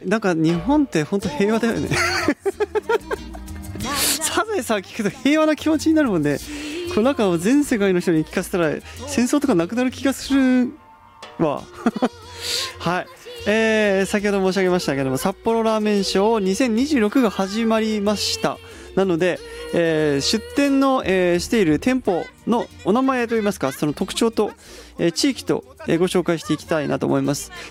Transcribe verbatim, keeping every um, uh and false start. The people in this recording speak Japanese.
なんか日本って本当平和だよねサザエさん聞くと平和な気持ちになるもんね。これなんか全世界の人に聞かせたら戦争とかなくなる気がするわはい、えー、先ほど申し上げましたけども、札幌ラーメンショーにせんにじゅうろくが始まりました。なので、えー、出店の、えー、している店舗のお名前といいますか、その特徴と、えー、地域と、えー、ご紹介していきたいなと思います。